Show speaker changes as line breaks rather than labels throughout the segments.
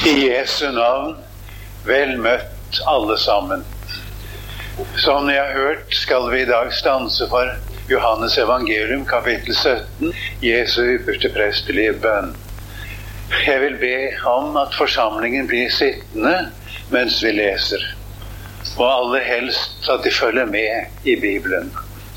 I Jesu navn, vel møtt alle sammen. Som ni har hørt, skal vi i dag stanse for Johannes evangelium, kapittel 17, Jesu ypperste prestelige bønn. Jeg vil be om at forsamlingen blir sittende mens vi leser, og aller helst at de følger med i Bibelen.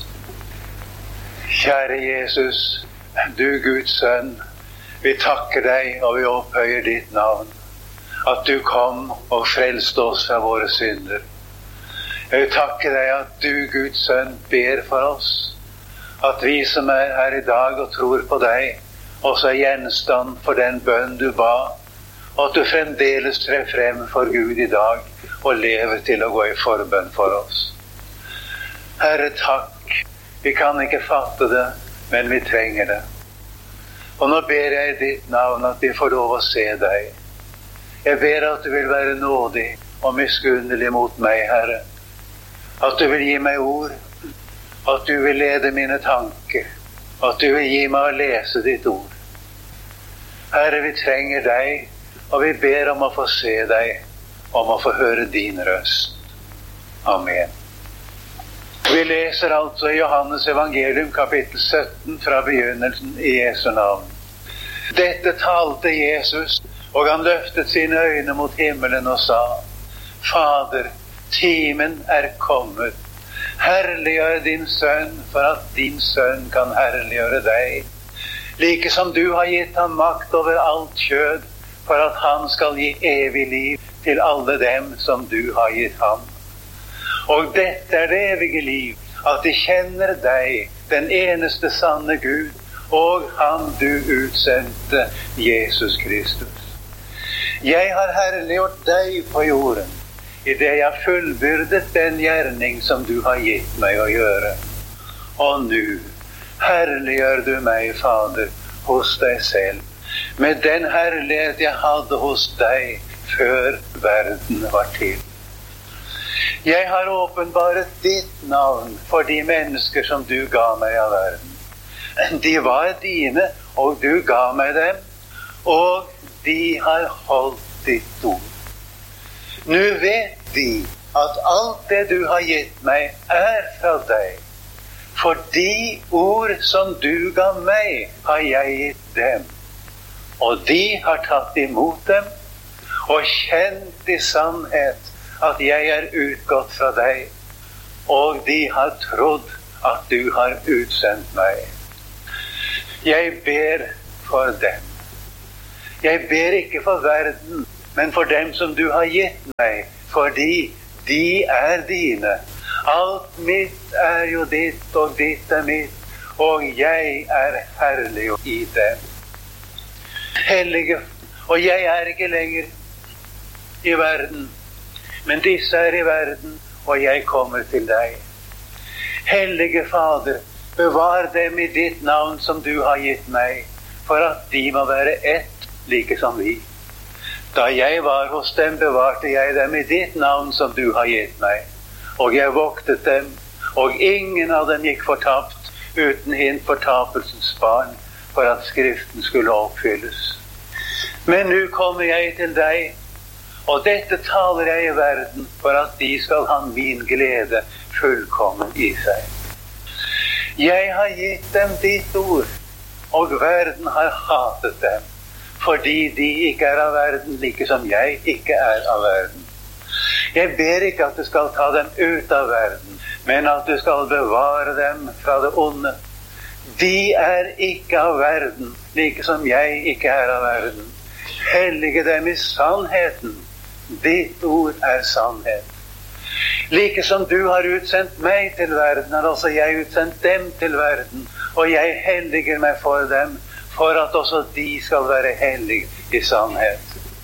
Kjære Jesus, du Guds sønn, vi takker deg og vi opphøyer ditt navn, at du kom og frelste oss fra våre synder. Jeg vil takke deg at du, Guds sønn, ber for oss, at vi som er her i dag og tror på deg, også er gjenstand for den bønn du ba, og at du fremdeles trer frem for Gud i dag og lever til å gå i forbønn for oss. Herre, takk. Vi kan ikke fatte det, men vi trenger det. Og nå ber jeg i ditt navn at vi får lov å se deg. Jeg ber at du vil være nådig og miskunnelig mot meg, Herre. At du vil gi meg ord, at du vil lede mine tanker, at du vil gi meg å lese ditt ord. Herre, vi trenger deg, og vi ber om å få se deg, om å få høre din røst. Amen. Vi leser altså Johannes evangelium, kapittel 17, fra begynnelsen i Jesu navn. Dette talte Jesus, og han løftet sine øyne mot himmelen og sa: Fader, timen er kommet. Herliggjør din sønn, for at din sønn kan herliggjøre deg. Like som du har gitt ham makt over alt kjød, for at han skal gi evig liv til alle dem som du har gitt ham. Og dette er det evige liv, at de kjenner deg, den eneste sanne Gud, og han du utsendte, Jesus Kristus. Jeg har herliggjort deg på jorden, i det jeg har fullbyrdet den gjerning som du har gitt meg å gjøre. Og nå herliggjør du meg, Fader, hos deg selv, med den herlighet jeg hadde hos deg før verden var til. Jeg har åpenbaret ditt navn for de mennesker som du ga meg av verden. De var dine, og du ga meg dem, og de har holdt ditt ord. Nå vet de at alt det du har gitt meg er fra deg. For de ord som du ga meg, har jeg gitt dem. Og de har tatt imot dem, og kjent i sannhet at jeg er utgått fra deg, og de har trodd at du har utsendt meg. Jeg ber for dem. Jeg ber ikke for verden, men for dem som du har gitt meg, fordi de er dine. Alt mitt er jo ditt, og ditt er mitt, og jeg er herlig i dem. Hellige, og jeg er ikke lenger i verden, men disse er i verden, og jeg kommer til deg. Hellige Fader, bevar dem i ditt navn som du har gitt meg, for at de må være ett, like som vi. Da jeg var hos dem, bevarte jeg dem i ditt navn som du har gitt meg, og jeg voktet dem, og ingen av dem gikk fortapt, uten hint fortapelsens barn, for at Skriften skulle oppfylles. Men nå kommer jeg til deg, og dette taler jeg i verden, for at de skal ha min glede fullkommen i seg. Jeg har gitt dem ditt ord, og verden har hatet dem, fordi de ikke er av verden, like som jeg ikke er av verden. Jeg ber ikke at du skal ta dem ut av verden, men at du skal bevare dem fra det onde. De er ikke av verden, like som jeg ikke er av verden. Hellige dem i sannheten. Ditt ord er sannhet. Like som du har utsendt meg til verden, har også jeg utsendt dem til verden, og jeg helliger meg for dem, for at også de skal være hellige i sannhet.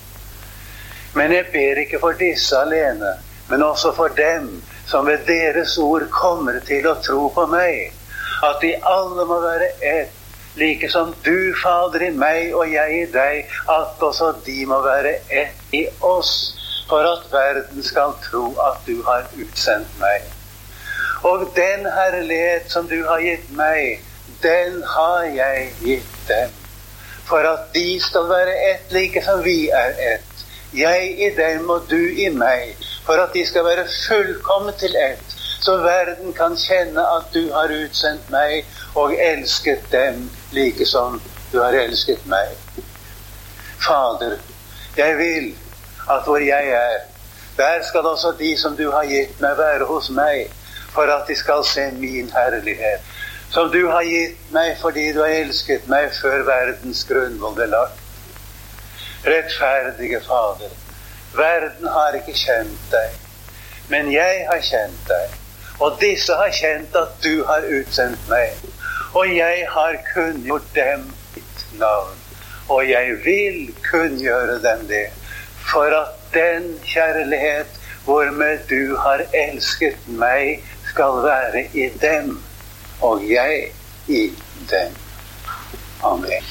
Men jeg ber ikke for disse alene, men også for dem som ved deres ord kommer til å tro på meg, at de alle må være ett, like som du, Fader, i meg og jeg i deg, at også de må være ett i oss, for at verden skal tro at du har utsendt meg. Og den herlighet som du har gitt meg, den har jeg gitt dem, for at de skal være ett, like som vi er ett, jeg i dem og du i meg, for at de skal være fullkomment til ett, så verden kan kjenne at du har utsendt meg og elsket dem like som du har elsket meg. Fader, jeg vil at hvor jeg er, der skal også de som du har gitt meg være hos meg, for at de skal se min herlighet, som du har gitt meg fordi du har elsket meg før verdens grunnvoll ble lagt. Rettferdige Fader, verden har ikke kjent deg, men jeg har kjent deg, og disse har kjent at du har utsendt meg, og jeg har kunngjort dem ditt navn, og jeg vil kunngjøre dem det, for at den kjærlighet hvormed du har elsket meg skal være i dem, og jeg i dem. Amen.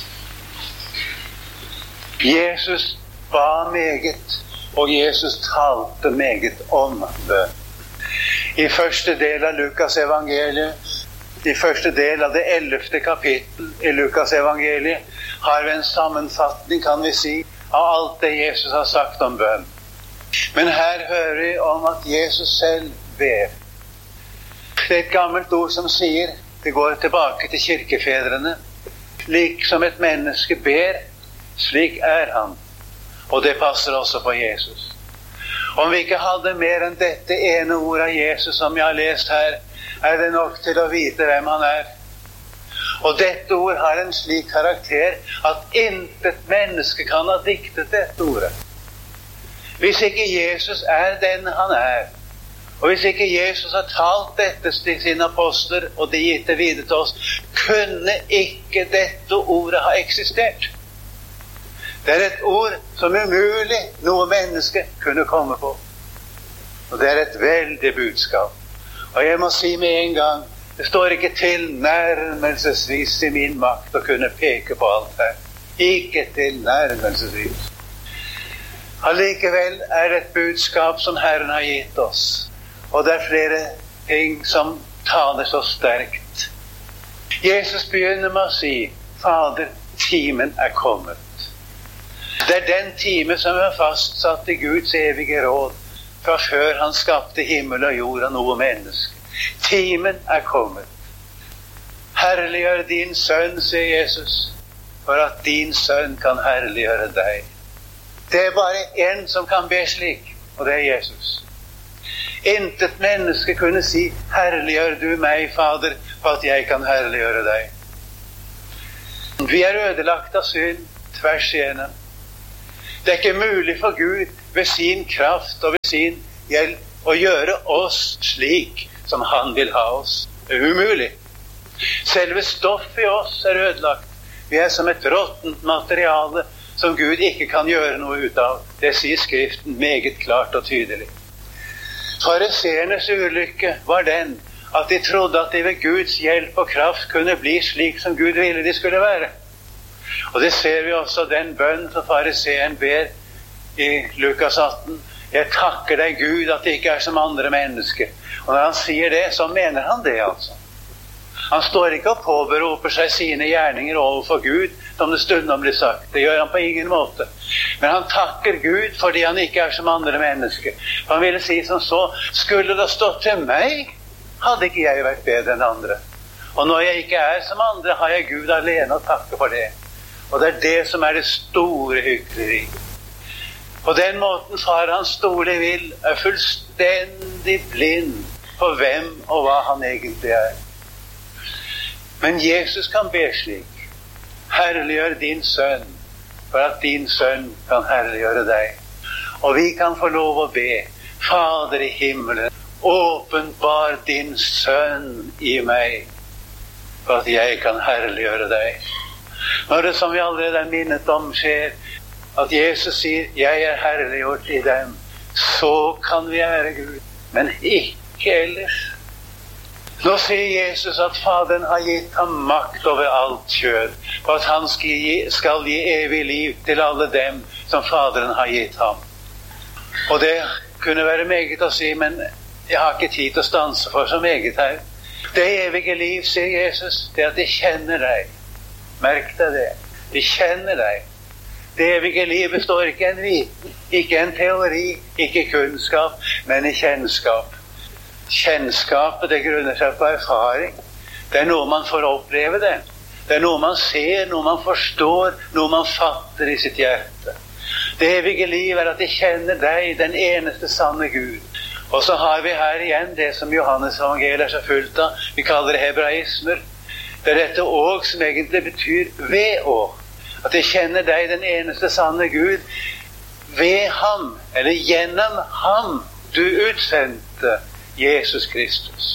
Jesus ba meget, og Jesus talte meget om bønn. I første del av Lukas evangeliet, i første del av det 11. kapittel i Lukas evangeliet, har vi en sammenfatning, kan vi si, av alt det Jesus har sagt om bønn. Men her hører vi om at Jesus selv ber. Det er et gammelt ord som sier, det går tilbake til kirkefedrene, slik som et menneske ber, slik er han. Og det passer også på Jesus. Om vi ikke hadde mer enn dette ene ord av Jesus som jeg har lest her, er det nok til å vite hvem han er. Og dette ord har en slik karakter at intet menneske kan ha diktet dette ordet. Hvis ikke Jesus er den han er, og hvis ikke Jesus har talt dette til sine apostler, og de gitt det videre til oss, kunne ikke dette ordet ha eksistert. Det er et ord som umulig noe menneske kunne komme på. Og det er et veldig budskap. Og jeg må si med en gang, det står ikke tilnærmelsesvis i min makt å kunne peke på alt her. Ikke tilnærmelsesvis. Allikevel er det et budskap som Herren har gitt oss. Og det er flere ting som taler så sterkt. Jesus begynner med å si, Fader, timen er kommet. Det er den time som er fastsatt i Guds evige råd, fra før han skapte himmel og jord og noe menneske. Timen er kommet. Herliggjør din sønn, sier Jesus, for at din sønn kan herliggjøre deg. Det er bare en som kan be slik, og det er Jesus. Intet menneske kunne si, herliggjør du meg, Fader, for at jeg kan herliggjøre deg. Vi er ødelagt av synd, tvers igjennom. Det er ikke mulig for Gud ved sin kraft og ved sin hjelp å gjøre oss slik som han vil ha oss. Det er umulig. Selve stoffet i oss er ødelagt. Vi er som et råttent materiale som Gud ikke kan gjøre noe ut av. Det sier Skriften meget klart og tydelig. Fariseernes ulykke var den at de trodde at de ved Guds hjelp og kraft kunne bli slik som Gud ville de skulle være. Og det ser vi også den bønn som fariseeren ber i Lukas 18. Jeg takker deg, Gud, at det ikke er som andre mennesker. Og når han sier det, så mener han det altså. Han står ikke og påberoper seg sine gjerninger overfor Gud, som det stundom blir sagt. Det gjør han på ingen måte. Men han takker Gud fordi han ikke er som andre mennesker. Han ville si som så, skulle det stått til meg, hadde ikke jeg vært bedre enn andre. Og når jeg ikke er som andre, har jeg Gud alene å takke for det. Og det er det som er det store hykleri. På den måten far hans store vil er fullstendig blind på hvem og hva han egentlig er. Men Jesus kan be slik. Herliggjør din sønn, for at din sønn kan herliggjøre deg. Og vi kan få lov å be, Fader i himmelen, åpenbar din sønn i meg, for at jeg kan herliggjøre deg. Når det som vi allerede er minnet om skjer, at Jesus sier, jeg er herliggjort i dem, så kan vi ære Gud, men ikke ellers. Nå sier Jesus at Faderen har gitt ham makt over alt kjød, for at han skal gi evig liv til alle dem som Faderen har gitt ham. Og det kunne være meget å si, men jeg har ikke tid til å stanse for så meget her. Det evige liv, sier Jesus, det er at de kjenner deg. Merk deg det. De kjenner deg. Det evige liv består ikke i en viten, ikke en teori, ikke kunnskap, men i kjennskap. Kjennskapet, det grunner seg på erfaring. Det er noe man får oppleve det. Det er noe man ser, noe man forstår, noe man fatter i sitt hjerte. Det evige liv er at de kjenner deg, den eneste sanne Gud. Og så har vi her igjen det som Johannes evangeliet er så fullt av. Vi kaller det hebraismer. Det er dette òg som egentlig betyr ved òg. At de kjenner deg, den eneste sanne Gud, ved ham, eller gjennom ham du utsendte, Jesus Kristus.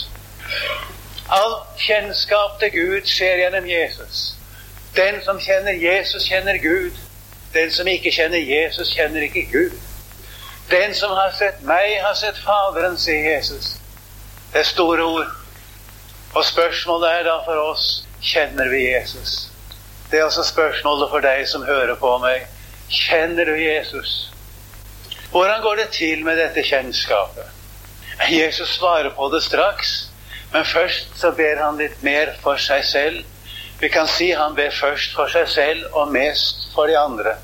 Alt kjennskap til Gud skjer gjennom Jesus. Den som kjenner Jesus, kjenner Gud. Den som ikke kjenner Jesus, kjenner ikke Gud. Den som har sett meg, har sett Faderen, sier Jesus. Det er store ord. Og spørsmålet er da for oss, kjenner vi Jesus? Det er også spørsmålet for deg som hører på meg. Kjenner du Jesus? Hvordan går det til med dette kjennskapet? Jesus svarer på det straks, men først så ber han litt mer for seg selv. Vi kan si han ber først for seg selv og mest for de andre.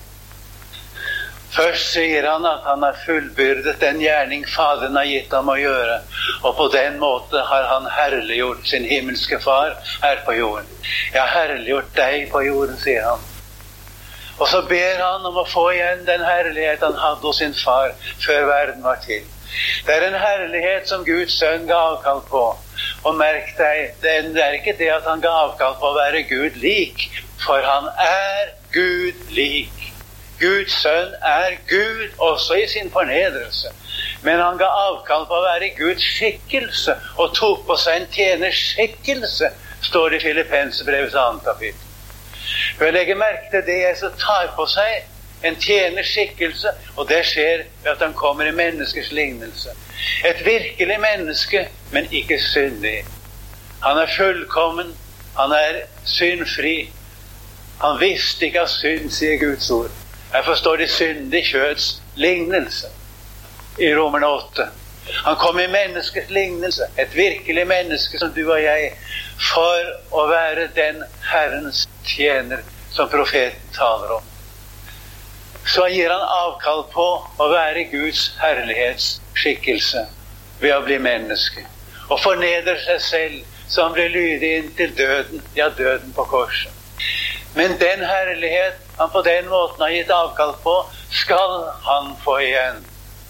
Først sier han at han har fullbyrdet den gjerning Faderen har gitt ham å gjøre, og på den måte har han herliggjort sin himmelske far her på jorden. Jeg har herliggjort deg på jorden, sier han. Og så ber han om å få igjen den herlighet han hadde hos sin far før verden var til. Det er en herlighet som Guds sønn ga avkall på. Og merk deg, det er ikke det at han ga avkall på å være Gud lik, for han er Gud lik. Guds sønn er Gud også i sin fornedrelse. Men han ga avkall på å være Guds skikkelse, og tok på seg en tjeners skikkelse, står det i Filippenserbrevets 2. kapittel. For å legge merke til det, så tar på seg en tjeners skikkelse, og det skjer ved at han kommer i menneskers lignelse. Et virkelig menneske, men ikke syndig. Han er fullkommen, han er syndfri. Han visste ikke av synd, sier Guds ord. Jeg forstår det syndig kjøds lignelse i Romerne 8. Han kom i menneskets lignelse, et virkelig menneske som du og jeg, for å være den Herrens tjener som profeten taler om. Så gir han avkall på å være Guds herlighetsskikkelse ved å bli menneske. Og fornedrer seg selv så han blir lydig inn til døden, ja, døden på korset. Men den herlighet han på den måten har gitt avkall på, skal han få igjen.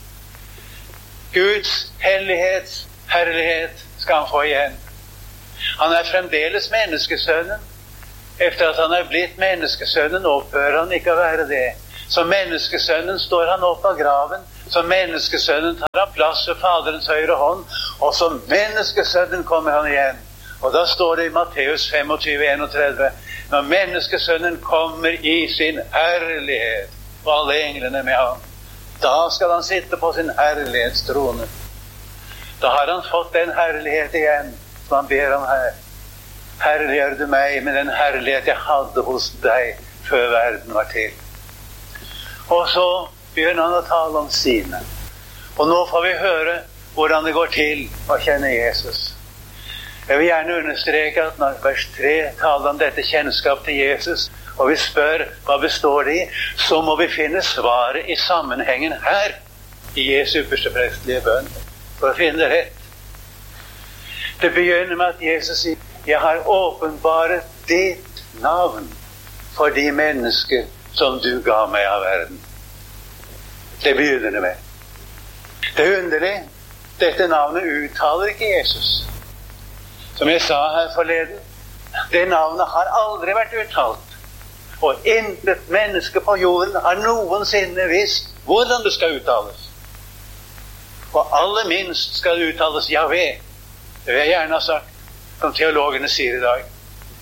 Guds herlighet skal han få igjen. Han er fremdeles menneskesønnen. Efter at han er blitt menneskesønnen, opphører han ikke å være det. Som menneskesønnen står han opp av graven. Som menneskesønnen tar han plass ved Faderens høyre hånd. Og som menneskesønnen kommer han igjen. Og da står det i Matteus 25:31, når menneskesønnen kommer i sin herlighet, og alle englene med ham, da skal han sitte på sin herlighetstrone. Da har han fått den herlighet igjen, som han ber om her. Herliggjør du meg med den herlighet jeg hadde hos deg før verden var til. Og så begynner han å tale om sine. Og nå får vi høre hvordan det går til å kjenne Jesus. Jeg vil gjerne understreke at når vers 3 taler om dette kjennskap til Jesus, og vi spør hva består det i, så må vi finne svaret i sammenhengen her, i Jesu yppersteprestelige bønn, for å finne det rett. Det begynner med at Jesus sier, jeg har åpenbaret ditt navn for de mennesker som du ga meg av verden. Det begynner det med. Det er underlig. Dette navnet uttaler ikke Jesus. Som jeg sa her forleden, det navnet har aldri vært uttalt. Og intet menneske på jorden har noensinne visst hvordan det skal uttales. Og aller minst skal det uttales Jahve. Det vil jeg gjerne ha sagt, som teologene sier i dag.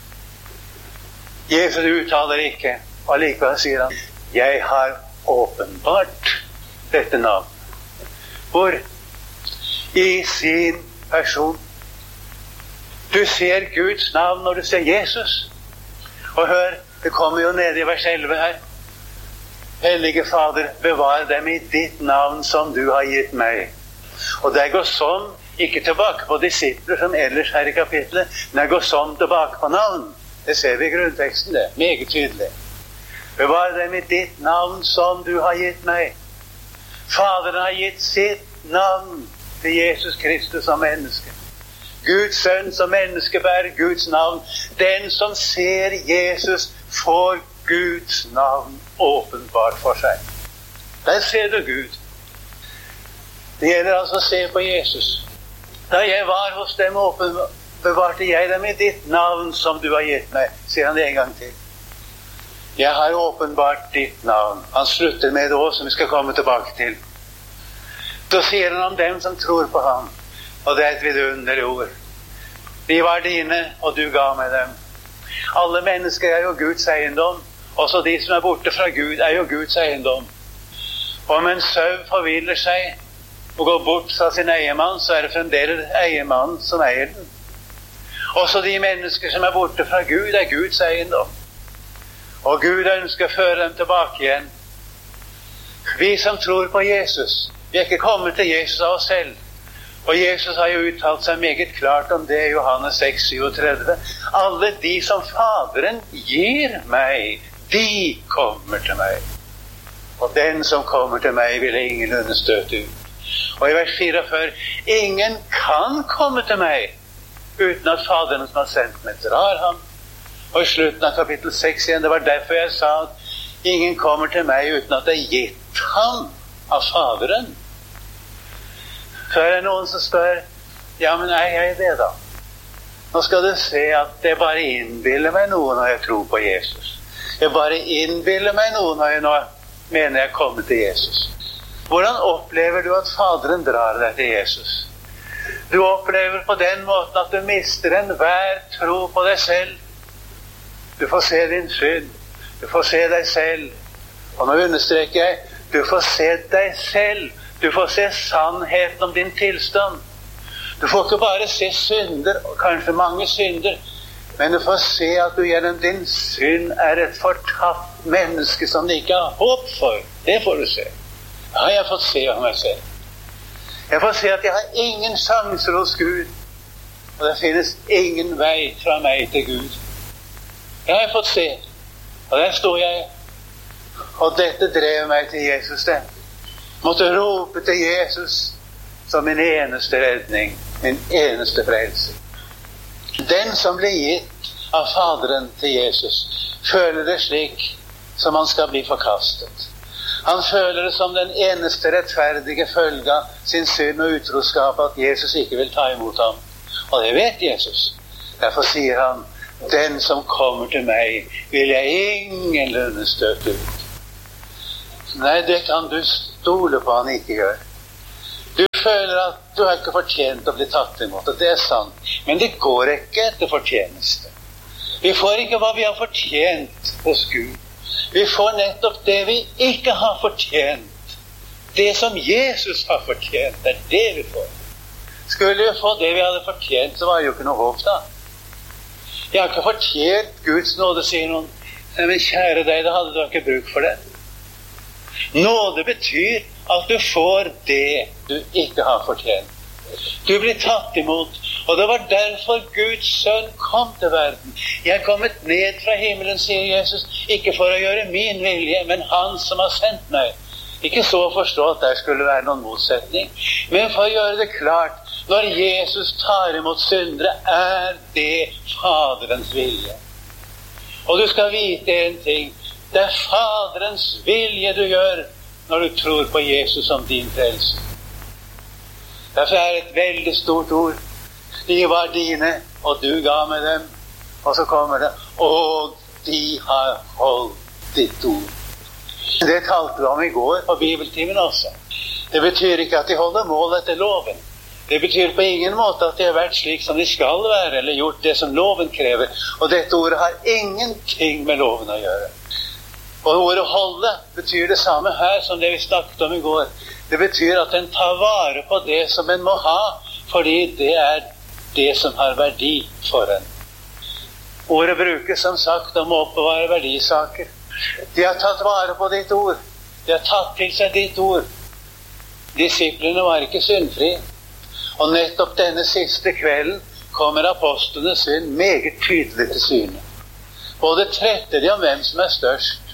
Jesus uttaler ikke, og likevel sier han, jeg har åpenbart dette navn. Hvor? I sin person. Du ser Guds navn når du ser Jesus. Og hør, det kommer jo ned i vers 11 her. Hellige Fader, bevar dem i ditt navn som du har gitt meg. Og det går sånn, ikke tilbake på disipler som ellers her i kapitlet, men det går sånn tilbake på navn. Det ser vi i grunnteksten, det, meget tydelig. Bevare dem i ditt navn som du har gitt meg. Faderen har gitt sitt navn til Jesus Kristus som menneske. Guds sønn som menneske bærer Guds navn. Den som ser Jesus får Guds navn åpenbart for seg. Der ser du Gud. Det gjelder altså å se på Jesus. Da jeg var hos dem, bevarte jeg dem i ditt navn som du har gitt meg, sier han en gang til. Jeg har åpenbart ditt navn. Han slutter med det også, som vi skal komme tilbake til. Så sier han om dem som tror på ham, og det er et vidunderlig ord. De var dine, og du ga meg dem. Alle mennesker er jo Guds eiendom. Også de som er borte fra Gud er jo Guds eiendom. Om en sau forviller seg og går bort fra sin eiermann, så er det fremdeles eiermannen som eier den. Også de mennesker som er borte fra Gud er Guds eiendom. Og Gud ønsker å føre dem tilbake igjen. Vi som tror på Jesus, vi er ikke kommet til Jesus av oss selv. Og Jesus har jo uttalt seg meget klart om det i Johannes 6:37. Alle de som Faderen gir meg, de kommer til meg. Og den som kommer til meg vil jeg ingenlunde støte ut. Og i vers 44, ingen kan komme til meg uten at Faderen som har sendt meg drar ham. Og i slutten av kapittel 6 igjen, det var derfor jeg sa at ingen kommer til meg uten at det er gitt ham av Faderen. Så er det noen som spør, ja, men er jeg det da? Nå skal du se at det bare innbiller meg noe når jeg tror på Jesus. Jeg bare innbiller meg noe når jeg nå mener jeg kommer til Jesus. Hvordan opplever du at Faderen drar deg til Jesus? Du opplever på den måten at du mister enhver tro på deg selv. Du får se din synd. Du får se deg selv. Og nå understreker jeg, du får se deg selv. Du får se sannheten om din tilstand. Du får ikke bare se synder, og kanskje mange synder, men du får se at du gjennom din synd er et fortapt menneske som du ikke har håp for. Det får du se. Ja, jeg har fått se av meg selv. Jeg får se at jeg har ingen sjanser hos Gud, og det finnes ingen vei fra meg til Gud. Det har jeg fått se, og der står jeg, og dette drev meg til Jesus det. Måtte rope til Jesus som min eneste redning, min eneste frelse. Den som blir gitt av Faderen til Jesus, føler det slik som han skal bli forkastet. Han føler det som den eneste rettferdige følge av sin synd og utroskap at Jesus ikke vil ta imot ham. Og det vet Jesus. Derfor sier han, den som kommer til meg vil jeg ingenlunde støte ut. Nei, det kan du stole på han ikke gjør. Du føler at du har ikke fortjent å bli tatt imot, og det er sant. Men det går ikke etter fortjeneste. Vi får ikke hva vi har fortjent hos Gud. Vi får nettopp det vi ikke har fortjent. Det som Jesus har fortjent, det er det vi får. Skulle vi få det vi hadde fortjent, så var det jo ikke noe håp da. Jeg har ikke fortjent Guds nåde, sier noen. Men kjære deg, da hadde du ikke bruk for det. Nåde betyr at du får det du ikke har fortjent. Du blir tatt imot, og det var derfor Guds sønn kom til verden. Jeg er kommet ned fra himmelen, sier Jesus, ikke for å gjøre min vilje, men han som har sendt meg. Ikke så å forstå at der skulle være noen motsetning, men for å gjøre det klart, når Jesus tar imot syndere, er det Faderens vilje. Og du skal vite en ting, det er Faderens vilje du gjør når du tror på Jesus som din frelse. Derfor er det et veldig stort ord. De var dine, og du ga med dem. Og så kommer det, og de har holdt ditt ord. Det talte vi om i går på bibeltimen også. Det betyr ikke at de holder mål etter loven. Det betyr på ingen måte at de har vært slik som de skal være, eller gjort det som loven krever. Og dette ordet har ingenting med loven å gjøre. Og ordet holde betyr det samme her som det vi snakket om i går. Det betyr at en tar vare på det som en må ha, fordi det er det som har verdi for en. Ordet brukes som sagt om å oppbevare verdisaker. De har tatt vare på ditt ord. De har tatt til seg ditt ord. Disiplene var ikke syndfri. Og nettopp denne siste kvelden kommer apostlenes synd meget tydelig til syne. Både tretter de om hvem som er størst,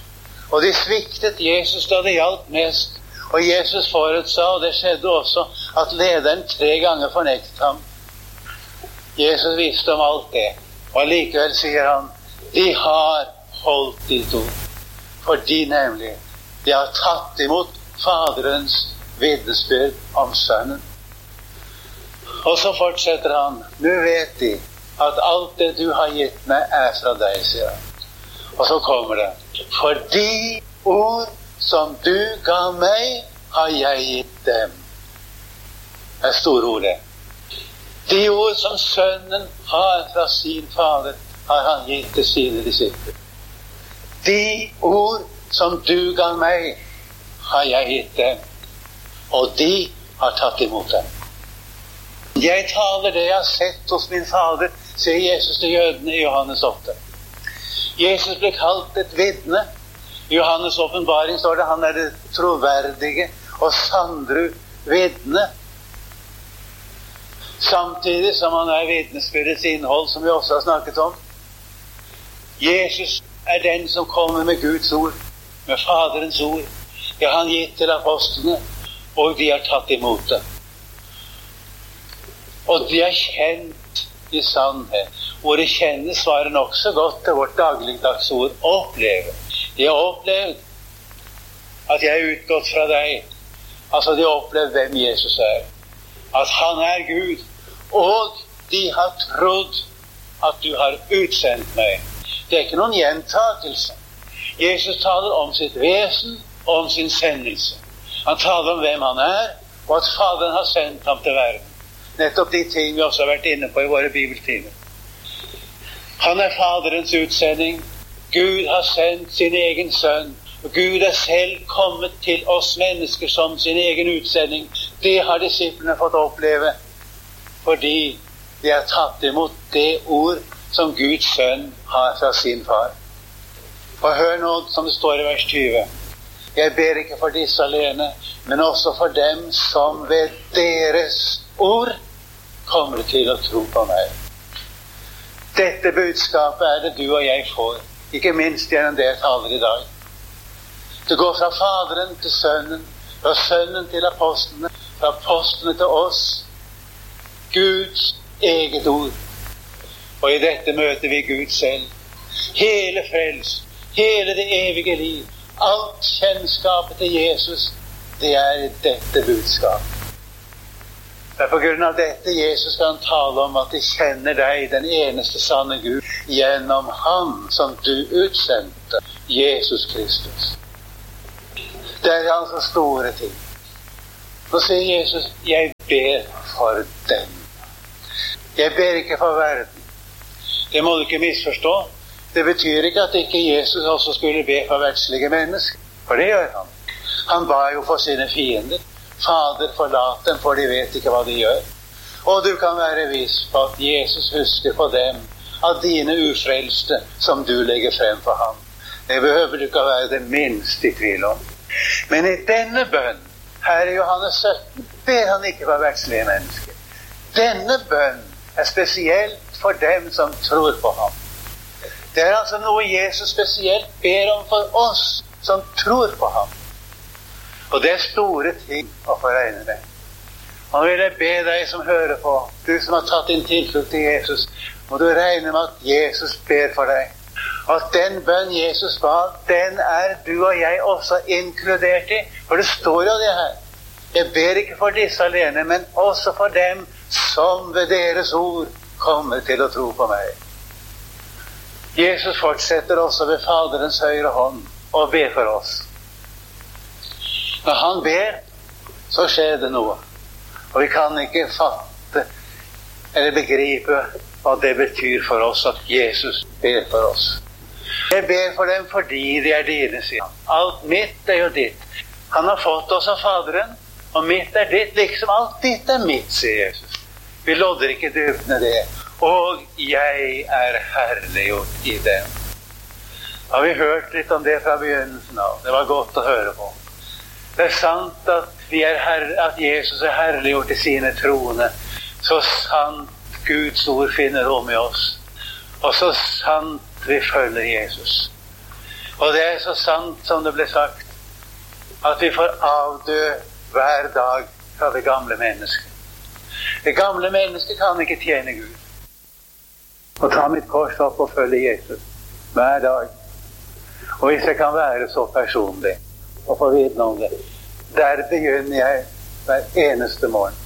Og de sviktet Jesus da det gjaldt mest. Og Jesus forutsa, og det skjedde også, at lederen 3 ganger fornektet ham. Jesus visste om alt det. Og allikevel sier han, de har holdt ditt ord. Fordi nemlig, de har tatt imot Faderens vitnesbyrd om Sønnen. Og så fortsetter han, nå vet de at alt det du har gitt meg er fra deg, sier han. Og så kommer det, for de ord som du ga meg, har jeg gitt dem. Det er store ord det. De ord som Sønnen har fra sin Fader, har han gitt til sine disipler. De ord som du ga meg, har jeg gitt dem. Og de har tatt imot dem. Jeg taler det jeg har sett hos min Fader, sier Jesus til jødene i Johannes 8. Jesus ble kalt et vitne. I Johannes åpenbaring står det, han er det troverdige og sandru vitne. Samtidig som han er vitnesbyrdets innhold, som vi også har snakket om. Jesus er den som kommer med Guds ord, med Faderens ord. Det har han gitt til apostlene, og de har tatt imot det. Og de er kjent i sannhet. Ordet kjenne svarer nok så godt til vårt dagligdags ord oppleve. De har opplevd at jeg er utgått fra deg. Altså de har opplevd hvem Jesus er. At han er Gud. Og de har trodd at du har utsendt meg. Det er ikke noen gjentakelse. Jesus taler om sitt vesen og om sin sendelse. Han taler om hvem han er, og at Faderen har sendt ham til verden. Nettopp de ting vi også har vært inne på i våre bibeltimer. Han er Faderens utsending. Gud har sendt sin egen sønn. Og Gud er selv kommet til oss mennesker som sin egen utsending. Det har disiplene fått oppleve, fordi de har tatt imot det ord som Guds sønn har fra sin far. Og hør nå som det står i vers 20. Jeg ber ikke for disse alene, men også for dem som ved deres ord kommer til å tro på meg. Dette budskapet er det du og jeg får, ikke minst gjennom det jeg taler i dag. Det går fra Faderen til Sønnen, fra Sønnen til apostlene, fra apostlene til oss. Guds eget ord. Og i dette møter vi Gud selv. Hele frels, hele det evige liv, alt kjennskapet til Jesus, det er i dette budskapet. Det er på grunn av dette Jesus kan tale om at de kjenner deg, den eneste sanne Gud, gjennom ham som du utsendte, Jesus Kristus. Det er altså store ting. Nå sier Jesus, jeg ber for dem. Jeg ber ikke for verden. Det må du ikke misforstå. Det betyr ikke at ikke Jesus også skulle be for verdslige mennesker. For det gjør han. Han ba jo for sine fiender. Fader, forlat dem, for de vet ikke hva de gjør. Og du kan være viss på at Jesus husker på dem, av dine ufrelste, som du legger frem for ham. Det behøver du ikke være det minste i tvil om. Men i denne bønn, her i Johannes 17, ber han ikke for verdslige mennesker. Denne bønn er spesielt for dem som tror på ham. Det er altså noe Jesus spesielt ber om for oss som tror på ham. Og det er store ting å få regne med. Og vil jeg be deg som hører på, du som har tatt din tilflukt til Jesus, må du regne med at Jesus ber for deg. Og at den bønn Jesus ba, den er du og jeg også inkludert i. For det står jo det her. Jeg ber ikke for disse alene, men også for dem som ved deres ord kommer til å tro på meg. Jesus fortsetter også ved Faderens høyre hånd og ber for oss. Når han ber, så skjer det noe. Og vi kan ikke fatte eller begripe hva det betyr for oss at Jesus ber for oss. Jeg ber for dem fordi de er dine, sier han. Alt mitt er jo ditt. Han har fått oss av Faderen, og mitt er ditt, liksom alt ditt er mitt, sier Jesus. Vi lodder ikke dybden det. Og jeg er herliggjort i dem. Har vi hørt litt om det fra begynnelsen av? Det var godt å høre på. Det er sant at Jesus er herliggjort i sine troende. Så sant Guds ord finner rom i oss. Og så sant vi følger Jesus. Og det er så sant som det ble sagt, at vi får avdø hver dag fra det gamle mennesket. Det gamle mennesket kan ikke tjene Gud. Og ta mitt kors opp og følge Jesus hver dag. Og hvis jeg kan være så personlig og få vite om det, der begynner jeg hver eneste morgen.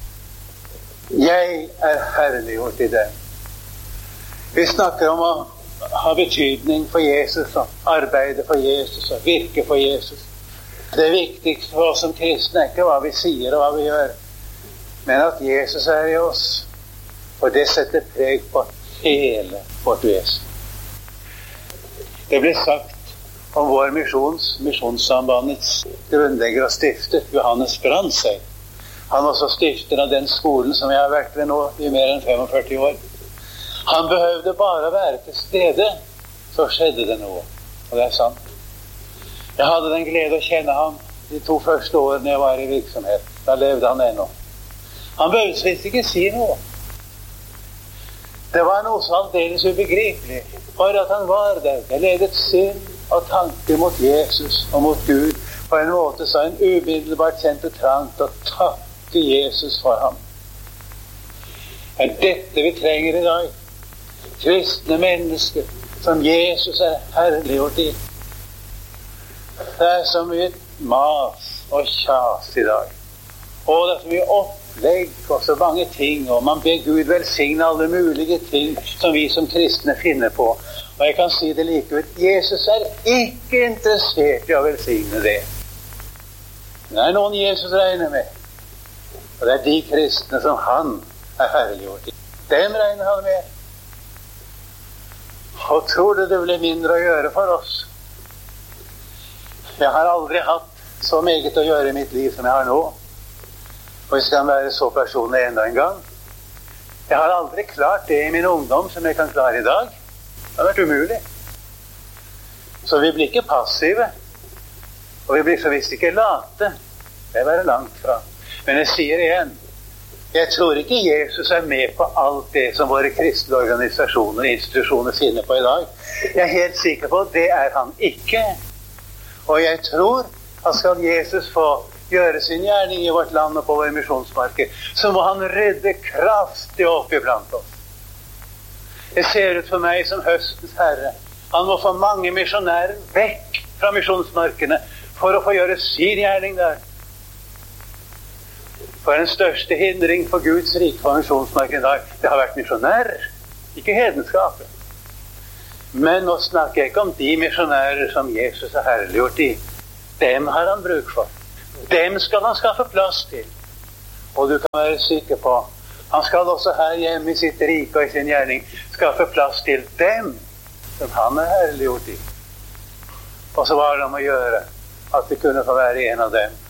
Jeg er herliggjort i den. Vi snakker om å ha betydning for Jesus, og arbeide for Jesus, og virke for Jesus. Det viktigste for oss som kristne er ikke hva vi sier og hva vi gjør, men at Jesus er i oss. Og det setter preg på hele vårt vesen. Det ble sagt om vår misjonssambandets grunnlegger og stifter, Johannes Brandtzæg. Han er også stifter av den skolen som jeg har vært ved nå i mer enn 45 år. Han behøvde bare å være til stede, så skjedde det noe. Og det er sant. Jeg hadde den glede å kjenne ham de 2 første årene jeg var i virksomhet. Da levde han ennå. Han behøvde visst ikke si noe. Det var noe så aldeles ubegripelig. Bare at han var der. Jeg ledet sinn og tanker mot Jesus og mot Gud på en måte så en umiddelbart kjente trang til å takke Jesus for ham. Det er dette vi trenger i dag. Kristne mennesker som Jesus er herliggjort i. Det er så mye mas og kjas i dag. Og det er så mye opplegg og så mange ting, og man ber Gud velsigne alle mulige ting som vi som kristne finner på. Og jeg kan si det like ut, Jesus er ikke interessert i å velsigne det. Det er noen Jesus regner med, og det er de kristne som han er herliggjort i. Dem regner han med. Og tror du det blir mindre å gjøre for oss? Jeg har aldri hatt så meget å gjøre i mitt liv som jeg har nå. Og hvis jeg kan være så personlig enda en gang. Jeg har aldri klart det i min ungdom som jeg kan klare i dag. Det har vært umulig. Så vi blir ikke passive. Og vi blir så visst ikke late. Det er bare langt fra. Men jeg sier igjen, jeg tror ikke Jesus er med på alt det som våre kristne organisasjoner og institusjoner finner på i dag. Jeg er helt sikker på at det er han ikke. Og jeg tror at skal Jesus få gjøre sin gjerning i vårt land og på våre misjonsmarker, så må han rydde kraftig opp iblant oss. Det ser ut for meg som høstens herre. Han må få mange misjonærer vekk fra misjonsmarkene for å få gjøre sin gjerning der. For den største hindring for Guds rike på misjonsmarken i dag, det har vært misjonærer, ikke hedenskapet. Men nå snakker jeg ikke om de misjonærer som Jesus er herliggjort i. Dem har han bruk for. Dem skal han skaffe plass til. Og du kan være sikker på, han skal også her hjemme i sitt rike og i sin gjerning skaffe plass til dem som han er herliggjort i. Og så var det om å gjøre at vi kunne få være en av dem.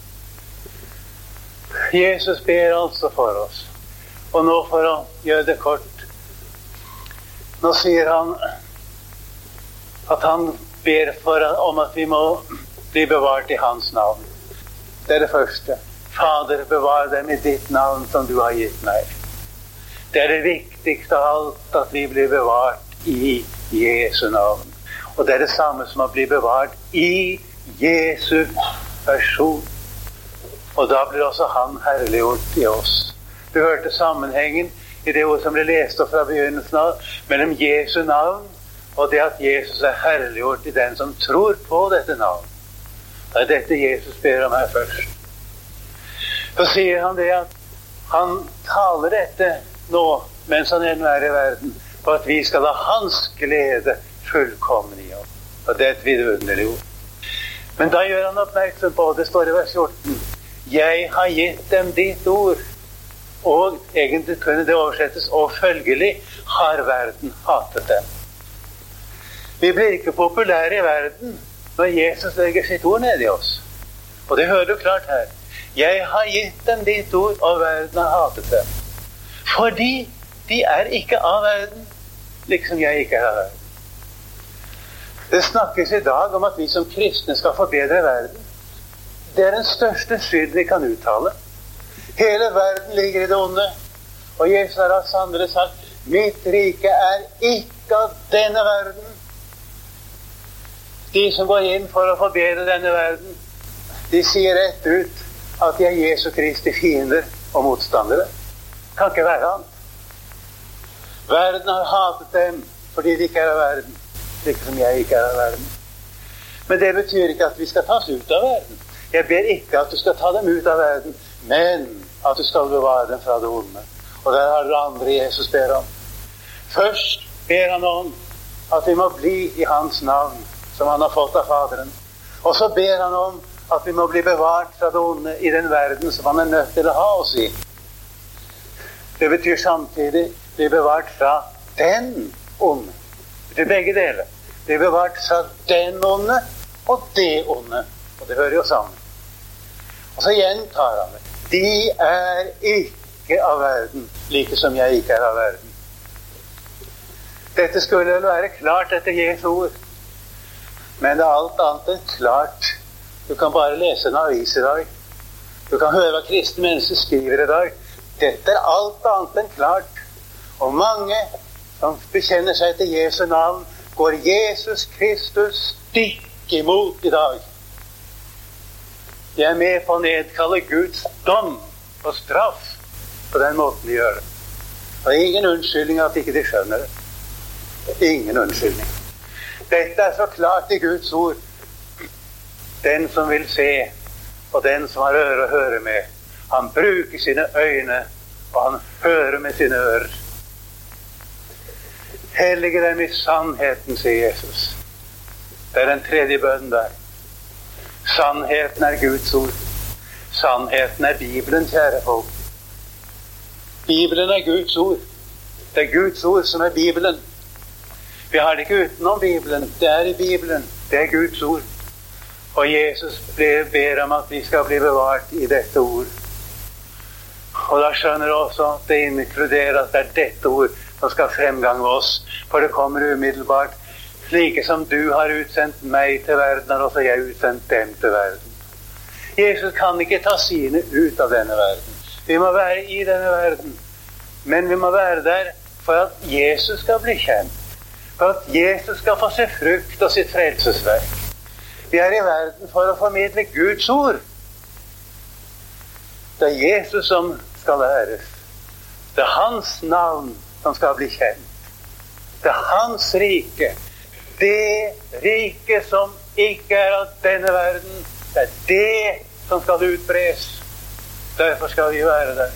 Jesus ber altså for oss. Og nå for å gjøre det kort. Nå sier han at han ber om at vi må bli bevart i hans navn. Det er det første. Fader, bevar dem i ditt navn som du har gitt meg. Det er det viktigste av alt, at vi blir bevart i Jesu navn. Og det er det samme som å bli bevart i Jesu person. Og da blir også han herliggjort i oss. Du hørte sammenhengen i det ord som ble lest opp fra begynnelsen av, mellom Jesu navn og det at Jesus er herliggjort i den som tror på dette navn. Det er dette Jesus ber om her først. Så sier han det at han taler dette nå, mens han ennå er i verden, for at vi skal ha hans glede fullkommen i oss. Og det er et vidunderlig ord. Men da gjør han oppmerksom på, det står i vers 14, jeg har gitt dem ditt ord. Og egentlig kunne det oversettes, og følgelig har verden hatet dem. Vi blir ikke populære i verden når Jesus legger sitt ord ned i oss. Og det hører du klart her. Jeg har gitt dem ditt ord, og verden har hatet dem. Fordi de er ikke av verden, liksom jeg ikke er av verden. Det snakkes i dag om at vi som kristne skal forbedre verden. Det er den største synd vi kan uttale. Hele verden ligger i det onde. Og Jesus har sannelig sagt, mitt rike er ikke av denne verden. De som går inn for å forbedre denne verden, de sier rett ut at de er Jesu Kristi fiender og motstandere. Kan ikke være annet. Verden har hatet dem fordi de ikke er av verden, like som jeg ikke er av verden. Men det betyr ikke at vi skal tas ut av verden. Jeg ber ikke at du skal ta dem ut av verden, men at du skal bevare dem fra det onde. Og der har dere andre Jesus ber om. Først ber han om at vi må bli i hans navn, som han har fått av Faderen. Og så ber han om at vi må bli bevart fra det onde i den verden som han er nødt til å ha oss i. Det betyr samtidig bli bevart fra den onde. Det betyr begge deler. Bli bevart fra den onde og det onde. Og det hører jo sammen. Og så gjentar han det. De er ikke av verden, like som jeg ikke er av verden. Dette skulle vel være klart etter Jesu ord. Men det er alt annet enn klart. Du kan bare lese en avis i dag. Du kan høre hva kristne mennesker skriver i dag. Dette er alt annet enn klart. Og mange som bekjenner seg til Jesu navn, går Jesus Kristus stikk imot i dag. De er med på å nedkalle Guds dom og straff på den måten de gjør det. Og det er ingen unnskyldning at ikke de skjønner det. Ingen unnskyldning. Dette er så klart i Guds ord. Den som vil se, og den som har øre å høre med, han bruker sine øyne, og han hører med sine ører. Hellige dem i sannheten, sier Jesus. Det er den tredje bønnen der. Sannheten er Guds ord. Sannheten er Bibelen, kjære folk. Bibelen er Guds ord. Det er Guds ord som er Bibelen. Vi har det ikke utenom Bibelen. Det er i Bibelen. Det er Guds ord. Og Jesus ber om at vi skal bli bevart i dette ord. Og da skjønner du også at det inkluderer at det er dette ord som skal fremgange oss. For det kommer umiddelbart. Like som du har utsendt meg til verden, har også jeg utsendt dem til verden. Jesus kan ikke ta sine ut av denne verden. Vi må være i denne verden. Men vi må være der for at Jesus skal bli kjent. For at Jesus skal få se frukt av sitt frelsesverk. Vi er i verden for å formidle Guds ord. Det er Jesus som skal æres. Det er hans navn som skal bli kjent. Det er hans rike. Det rike som ikke er av denne verden. Det er det som skal utbres. Derfor skal vi være der.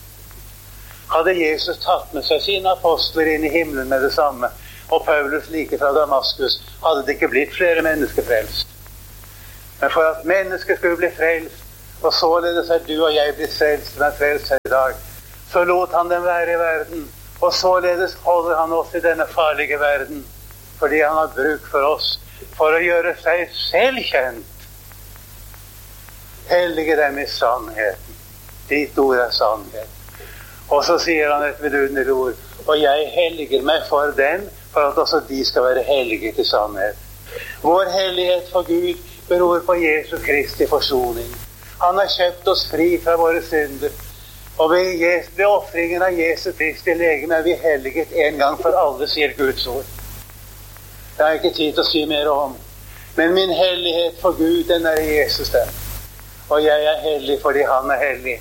Hadde Jesus tatt med seg sine apostler inn i himmelen med det samme, og Paulus like fra Damaskus, hadde det ikke blitt flere mennesker frelst. Men for at mennesker skulle bli frelst, og således er du og jeg blitt frelst, som er frelst her i dag, så lot han dem være i verden, og således holder han oss i denne farlige verden, fordi han har bruk for oss, for å gjøre seg selv kjent. Hellige dem i sannheten. Ditt ord er sannhet. Og så sier han et vidunderlig ord, og jeg helliger meg for dem, for at også de skal være hellige til sannhet. Vår hellighet for Gud beror på Jesu Kristi forsoning. Han har kjøpt oss fri fra våre synder, og ved offringen av Jesu Kristi legeme er vi helliget en gang for alle, sier Guds ord. Det har jeg ikke tid til å si mer om. Men min hellighet for Gud, den er i Jesus den. Og jeg er hellig fordi han er hellig.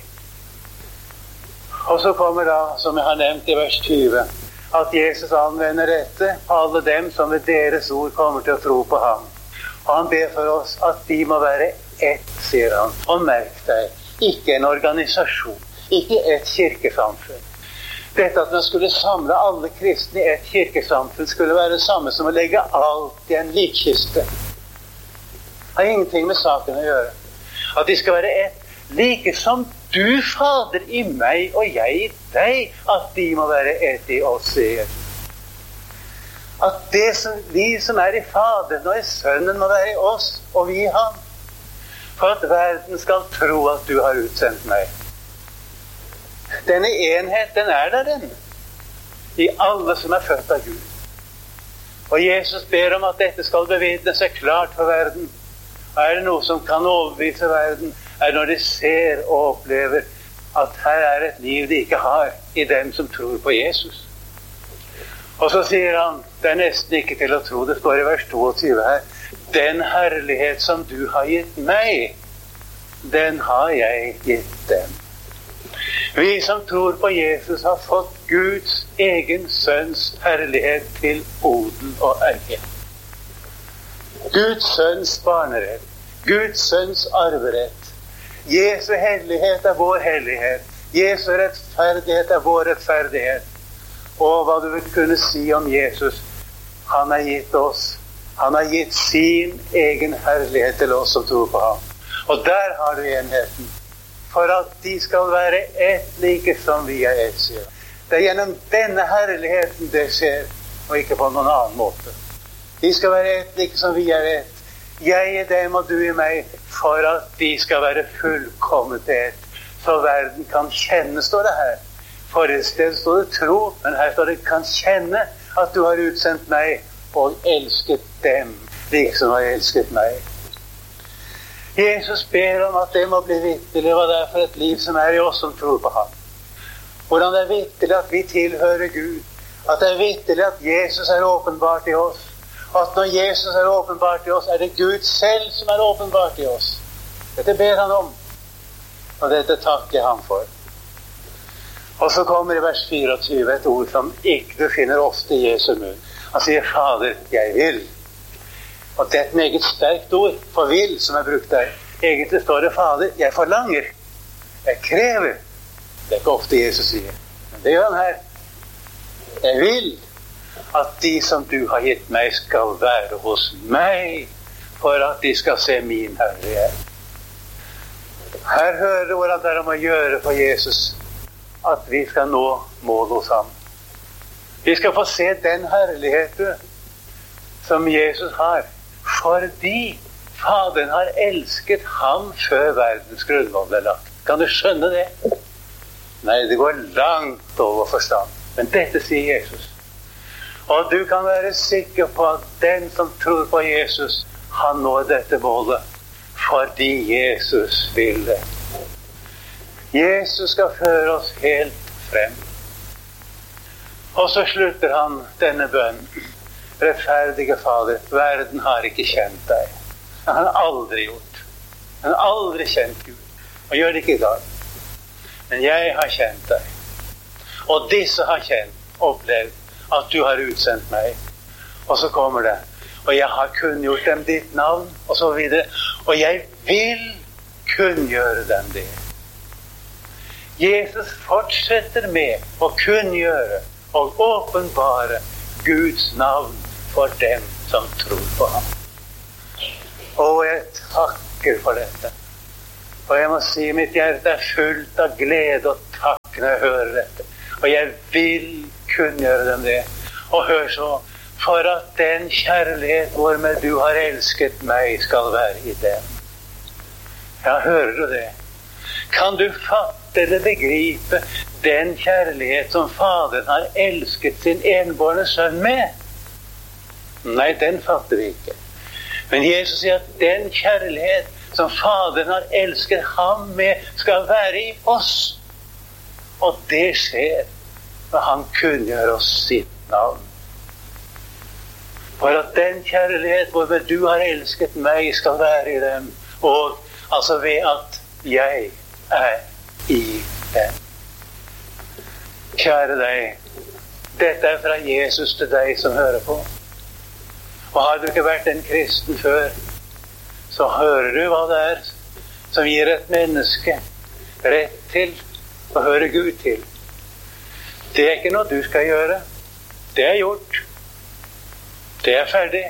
Og så kommer da, som jeg har nevnt i vers 20, at Jesus anvender dette på alle dem som ved deres ord kommer til å tro på ham. Og han ber for oss at de må være ett, sier han. Og merk deg, ikke en organisasjon, ikke et kirkesamfunn. Dette at man skulle samle alle kristne i et kirkesamfunn skulle være det samme som å legge alt i en likkiste. Det har ingenting med saken å gjøre. At de skal være ett, like som du, Fader, i meg og jeg i deg, at de må være ett i oss, sier Jesus. At vi som er i Faderen og i Sønnen må være i oss, og vi i ham. For at verden skal tro at du har utsendt meg. Denne enhet, den er der den. I alle som er født av Gud. Og Jesus ber om at dette skal bevitne seg klart for verden. Er det noe som kan overbevise verden, er når de ser og opplever at her er et liv de ikke har i dem som tror på Jesus. Og så sier han, det er nesten ikke til å tro, det står i vers 22 her, den herlighet som du har gitt meg, den har jeg gitt dem. Vi som tror på Jesus har fått Guds egen sønns herlighet til odel og eie. Guds sønns barnerett, Guds sønns arverett. Jesu hellighet er vår hellighet. Jesu rettferdighet er vår rettferdighet. Og hva du vil kunne si om Jesus, han har gitt oss. Han har gitt sin egen herlighet til oss som tror på ham. Og der har du enheten. For at de skal være ett like som vi er ett, sier han. Det er gjennom denne herligheten det skjer, og ikke på noen annen måte. De skal være ett like som vi er ett. Jeg i dem og du i meg, for at de skal være fullkomment ett. Så verden kan kjenne, står det her. Forrige sted står det tro, men her står det kan kjenne at du har utsendt meg og elsket dem, liksom har elsket meg. Jesus ber om at det må bli vitterlig hva det er for et liv som er i oss som tror på ham. Hvordan det er vitterlig at vi tilhører Gud. At det er vitterlig at Jesus er åpenbart i oss. At når Jesus er åpenbart i oss, er det Gud selv som er åpenbart i oss. Dette ber han om. Og dette takker han for. Og så kommer i vers 24 et ord som ikke du finner ofte i Jesu munn. Han sier, Fader, jeg vil. Og det er et meget sterkt ord for vil som er brukt der. Egentlig står det, Fader, jeg forlanger. Jeg krever. Det er ikke ofte Jesus sier. Men det gjør han her. Jeg vil at de som du har gitt meg skal være hos meg, for at de skal se min herlighet. Her hører du hvordan det er om å gjøre for Jesus, at vi skal nå mål hos ham. Vi skal få se den herlighet som Jesus har, fordi Faderen har elsket ham før verdens grunnvoll ble lagt. Kan du skjønne det? Nei, det går langt over forstand. Men dette sier Jesus. Og du kan være sikker på at den som tror på Jesus, han når dette målet, fordi Jesus vil det. Jesus skal føre oss helt frem. Og så slutter han denne bønnen. Rettferdige Fader, verden har ikke kjent deg. Det har han aldri gjort. Han har aldri kjent Gud. Og gjør det ikke i dag. Men jeg har kjent deg. Og disse har opplevd at du har utsendt meg. Og så kommer det. Og jeg har kunngjort dem ditt navn, og så videre. Og jeg vil kunngjøre dem det. Jesus fortsetter med å kunngjøre og åpenbare Guds navn for dem som tror på ham. Og jeg takker for dette. Og jeg må si, mitt hjerte er fullt av glede og takk når jeg hører dette. Og jeg vil kunngjøre dem det. Og hør så, for at den kjærlighet hvormed du har elsket meg skal være i dem. Ja, hører du det? Kan du fatte eller begripe den kjærlighet som Faderen har elsket sin enbårne sønn med? Nei, den fatter vi ikke. Men Jesus sier at den kjærlighet som Faderen har elsket ham med skal være i oss. Og det skjer når han kunngjør oss sitt navn. For at den kjærlighet hvormed du har elsket meg skal være i dem. Og altså ved at jeg er i dem. Kjære deg, dette er fra Jesus til deg som hører på. Og har du ikke vært en kristen før, så hører du hva det er som gir et menneske rett til å høre Gud til. Det er ikke noe du skal gjøre. Det er gjort. Det er ferdig.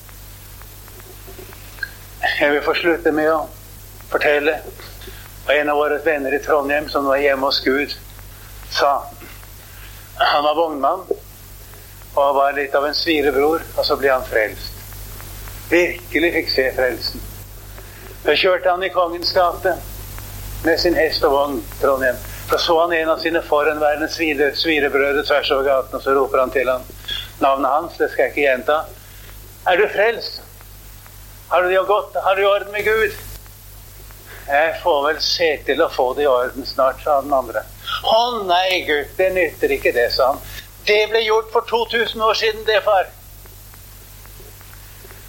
Jeg vil få slutte med å fortelle. Og en av våre venner i Trondheim som var hjemme hos Gud sa, han var vognmann og var litt av en svirebror, og så ble han frelst. Virkelig fikk se frelsen. Så kjørte han i Kongens gate med sin hest og vogn, Trondheim. Så så han en av sine foranværende svirebrødre tvers over gaten, og så roper han til han. Navnet hans, det skal jeg ikke gjenta. Er du frelst? Har du det godt? Har du i orden med Gud? Jeg får vel se til å få det i orden snart, sa den andre. Å nei, Gud, det nytter ikke det, sa han. Det ble gjort for 2000 år siden, det, far.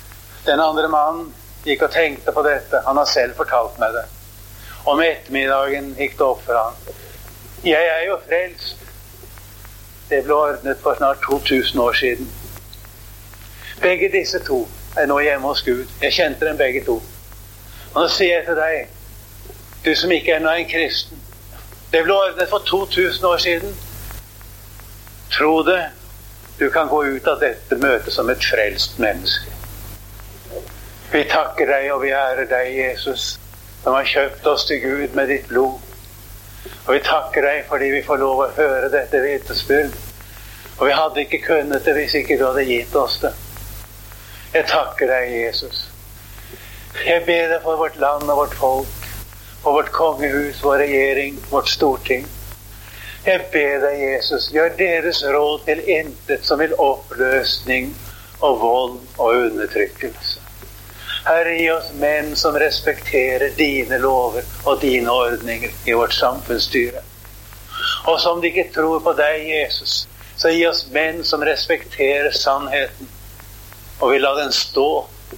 Den andre mannen gikk og tenkte på dette. Han har selv fortalt meg det. Om ettermiddagen gikk det opp for han. Jeg er jo frelst. Det ble ordnet for snart 2000 år siden. Begge disse to er nå hjemme hos Gud. Jeg kjente dem begge to. Og nå sier jeg til deg, du som ikke ennå er en kristen, det ble ordnet for 2000 år siden. Tro det, du kan gå ut av dette møtet som et frelst menneske. Vi takker deg og vi ærer deg, Jesus, som har kjøpt oss til Gud med ditt blod. Og vi takker deg fordi vi får lov å høre dette vitnesbyrd. Og vi hadde ikke kunnet det hvis ikke du hadde gitt oss det. Jeg takker deg, Jesus. Jeg ber deg for vårt land og vårt folk, for vårt kongehus, vår regjering, vårt storting. Jeg ber deg, Jesus, gjør deres råd til intet som vil oppløsning og vold og undertrykkelse. Herre, gi oss menn som respekterer dine lover og dine ordninger i vårt samfunnsstyre. Og som de ikke tror på deg, Jesus, så gi oss menn som respekterer sannheten og vil la den stå.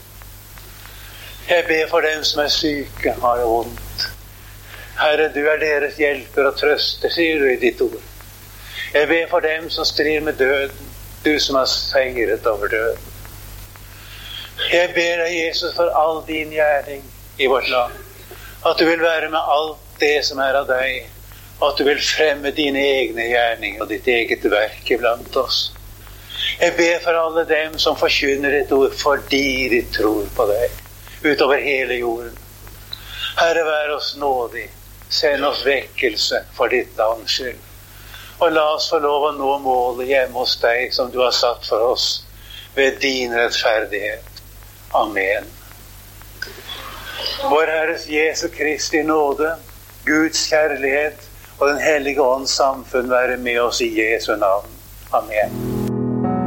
Jeg ber for dem som er syke, har det vondt. Herre, du er deres hjelper og trøster, sier du i ditt ord. Jeg ber for dem som strir med døden, du som har seiret over døden. Jeg ber deg, Jesus, for all din gjerning i vårt land. At du vil være med alt det som er av deg. At du vil fremme dine egne gjerninger og ditt eget verk iblant oss. Jeg ber for alle dem som forkynner ditt ord fordi de tror på deg, utover hele jorden. Herre, vær oss nådig. Send oss vekkelse for ditt navns skyld. Og la oss få lov å nå målet hjemme hos deg som du har satt for oss ved din rettferdighet. Amen. Vår Herres Jesu Kristi nåde, Guds kjærlighet og den hellige ånds samfunn være med oss i Jesu navn. Amen.